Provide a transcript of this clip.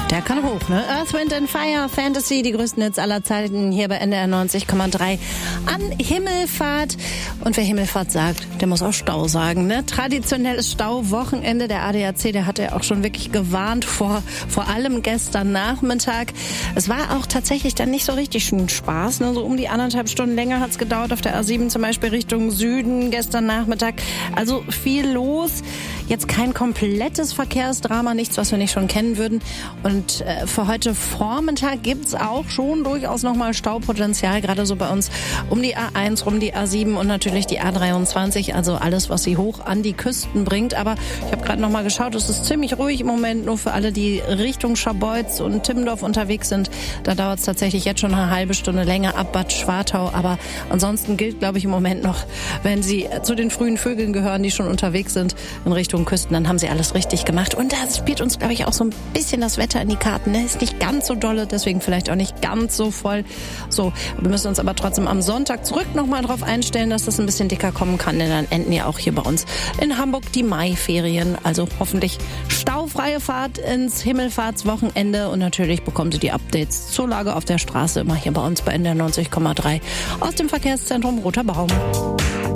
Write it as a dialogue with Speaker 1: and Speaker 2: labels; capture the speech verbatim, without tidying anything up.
Speaker 1: Der kann hoch, ne? Earth, Wind and Fire, Fantasy, die größten Hits aller Zeiten hier bei N D R neunzig Komma drei an Himmelfahrt. Und wer Himmelfahrt sagt, der muss auch Stau sagen, ne? Traditionelles Stauwochenende. Der A D A C, der hatte ja auch schon wirklich gewarnt vor, vor allem gestern Nachmittag. Es war auch tatsächlich dann nicht so richtig schön Spaß, ne? So um die anderthalb Stunden länger hat's gedauert auf der A sieben zum Beispiel Richtung Süden gestern Nachmittag. Also viel los. Jetzt kein komplettes Verkehrsdrama, nichts, was wir nicht schon kennen würden. Und äh, für heute Vormittag gibt's auch schon durchaus nochmal Staupotenzial, gerade so bei uns um die A eins, rum die A sieben und natürlich die A dreiundzwanzig, also alles, was sie hoch an die Küsten bringt. Aber ich habe gerade nochmal geschaut, es ist ziemlich ruhig im Moment, nur für alle, die Richtung Scharbeutz und Timmendorf unterwegs sind. Da dauert es tatsächlich jetzt schon eine halbe Stunde länger ab Bad Schwartau. Aber ansonsten gilt, glaube ich, im Moment noch, wenn Sie zu den frühen Vögeln gehören, die schon unterwegs sind in Richtung Küsten, dann haben Sie alles richtig gemacht. Und da spielt uns, glaube ich, auch so ein bisschen das Wetter in die Karten. Ne? Ist nicht ganz so dolle, deswegen vielleicht auch nicht ganz so voll. So, wir müssen uns aber trotzdem am Sonntag zurück nochmal drauf einstellen, dass das ein bisschen dicker kommen kann, denn dann enden ja auch hier bei uns in Hamburg die Maiferien. Also hoffentlich staufreie Fahrt ins Himmelfahrtswochenende und natürlich bekommen Sie die Updates zur Lage auf der Straße immer hier bei uns bei N D R neunzig Komma drei aus dem Verkehrszentrum Roter Baum.